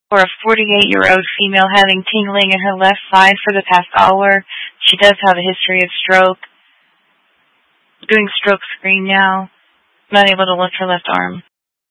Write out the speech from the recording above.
or a 48-year-old female having tingling in her left side for the past hour. She does have a history of stroke. Doing stroke screen now. Not able to lift her left arm.